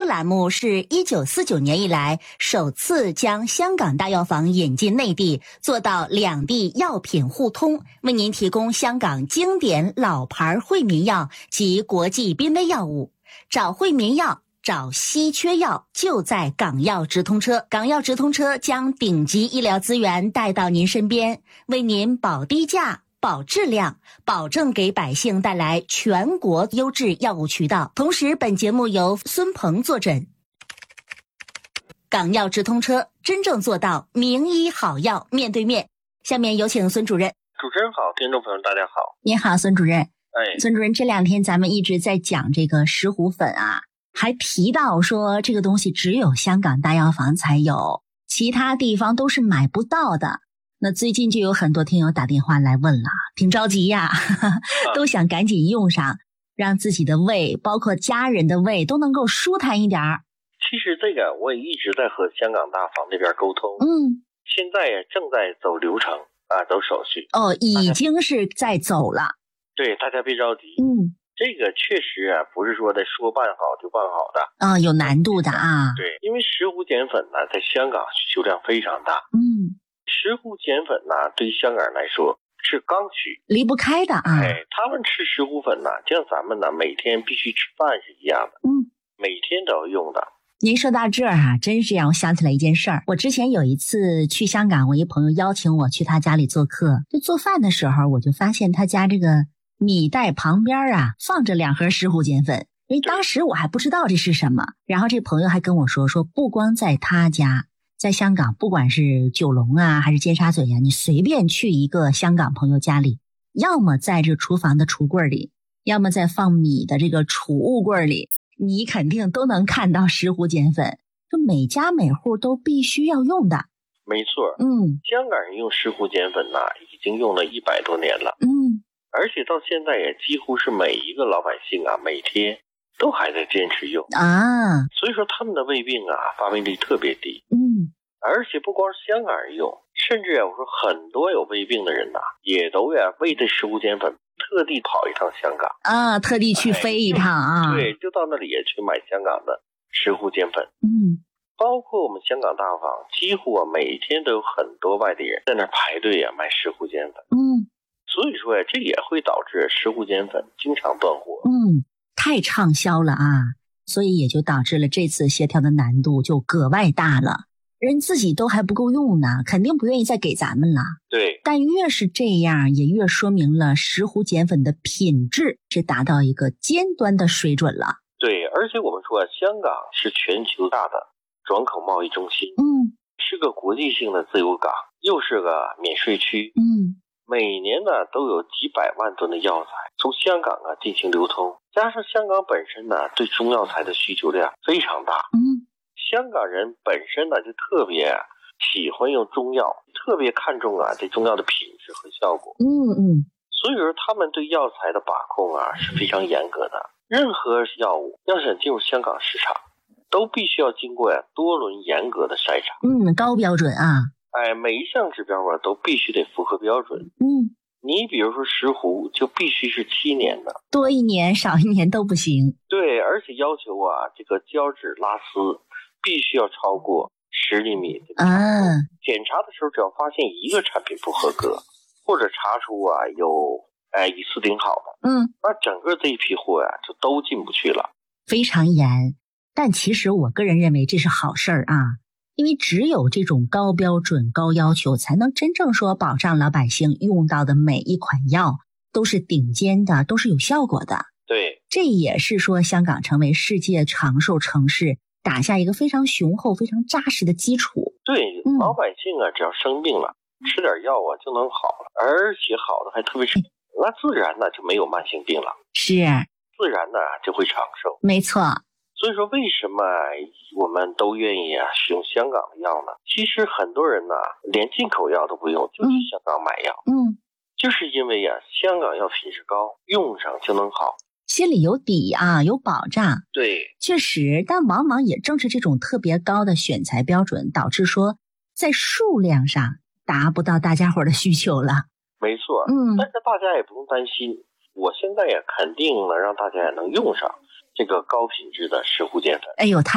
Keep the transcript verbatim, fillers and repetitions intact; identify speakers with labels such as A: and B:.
A: 栏目是一九四九年以来首次将香港大药房引进内地，做到两地药品互通，为您提供香港经典老牌惠民药及国际濒危药物。找惠民药，找稀缺药，就在港药直通车。港药直通车将顶级医疗资源带到您身边，为您保低价、保质量，保证给百姓带来全国优质药物渠道。同时，本节目由孙鹏坐诊。港药直通车真正做到名医好药面对面。下面有请孙主任。
B: 主持人好，听众朋友大家好。
A: 你好，孙主任。
B: 哎，
A: 孙主任，这两天咱们一直在讲这个石斛粉啊，还提到说这个东西只有香港大药房才有，其他地方都是买不到的。那最近就有很多听友打电话来问了，挺着急呀，都想赶紧用上，让自己的胃包括家人的胃都能够舒坦一点儿。
B: 其实这个我也一直在和香港大房那边沟通，
A: 嗯，
B: 现在也正在走流程啊，走手续。
A: 哦，已经是在走了。
B: 对，大家别着急。
A: 嗯，
B: 这个确实啊，不是说的说办好就办好的
A: 啊、哦，有难度的啊。
B: 对，因为石斛碱粉呢，在香港需求量非常大。
A: 嗯，
B: 石斛碱粉呢，对于香港人来说是刚需，
A: 离不开的啊。
B: 哎，他们吃石斛粉呢，就像咱们呢每天必须吃饭是一样的。
A: 嗯，
B: 每天都要用的。
A: 您说到这儿啊，真是让我想起来一件事儿。我之前有一次去香港，我一朋友邀请我去他家里做客，就做饭的时候，我就发现他家这个米袋旁边啊放着两盒石斛碱粉，因为当时我还不知道这是什么。然后这朋友还跟我说，说不光在他家，在香港，不管是九龙啊还是尖沙咀啊，你随便去一个香港朋友家里，要么在这厨房的橱柜里，要么在放米的这个储物柜里，你肯定都能看到石斛碱粉，就每家每户都必须要用的。
B: 没错，
A: 嗯，
B: 香港人用石斛碱粉呢，已经用了一百多年了。
A: 嗯，
B: 而且到现在也几乎是每一个老百姓啊，每天都还在坚持用
A: 啊，
B: 所以说他们的胃病啊，发病率特别低。
A: 嗯，
B: 而且不光是香港人用，甚至啊，我说很多有胃病的人呐、啊，也都呀为这石斛碱粉特地跑一趟香港
A: 啊，特地去飞一趟啊。
B: 哎、对，就到那里也去买香港的石斛碱粉。
A: 嗯，
B: 包括我们香港大房，几乎啊每天都有很多外地人在那排队啊买石斛碱粉。
A: 嗯，
B: 所以说呀，这也会导致石斛碱粉经常断货。
A: 嗯，太畅销了啊，所以也就导致了这次协调的难度就格外大了。人自己都还不够用呢，肯定不愿意再给咱们了。
B: 对，
A: 但越是这样，也越说明了石斛碱粉的品质是达到一个尖端的水准了。
B: 对，而且我们说啊，香港是全球大的转口贸易中心，
A: 嗯，
B: 是个国际性的自由港，又是个免税区，
A: 嗯，
B: 每年呢都有几百万吨的药材从香港啊进行流通，加上香港本身呢对中药材的需求量非常大，
A: 嗯，
B: 香港人本身呢就特别喜欢用中药，特别看重啊这中药的品质和效果。
A: 嗯嗯，
B: 所以说他们对药材的把控啊是非常严格的。任何药物要想进入香港市场，都必须要经过呀多轮严格的筛查。
A: 嗯，高标准啊。
B: 哎，每一项指标啊都必须得符合标准。
A: 嗯，
B: 你比如说石斛就必须是七年的，
A: 多一年少一年都不行。
B: 对，而且要求啊这个胶质拉丝必须要超过十厘米。
A: 啊，
B: 检查的时候只要发现一个产品不合格，或者查出啊有哎乙酰丙好的，
A: 嗯，
B: 那整个这一批货呀、啊、就都进不去了。
A: 非常严，但其实我个人认为这是好事儿啊，因为只有这种高标准高要求，才能真正说保障老百姓用到的每一款药都是顶尖的，都是有效果的。
B: 对，
A: 这也是说香港成为世界长寿城市打下一个非常雄厚非常扎实的基础。
B: 对，
A: 嗯、
B: 老百姓啊只要生病了吃点药啊就能好了，而且好的还特别是、嗯、那自然呢就没有慢性病了，
A: 是
B: 自然呢就会长寿。
A: 没错。
B: 所以说为什么我们都愿意啊使用香港的药呢？其实很多人呢连进口药都不用，就去香港买药。
A: 嗯，
B: 就是因为呀、啊、香港药品质高，用上就能好，
A: 心里有底啊，有保障。
B: 对，
A: 确实，但往往也正是这种特别高的选材标准，导致说在数量上达不到大家伙的需求了。
B: 没错，
A: 嗯，
B: 但是大家也不用担心，我现在也肯定了让大家也能用上这个高品质的石斛碱粉。
A: 哎呦，太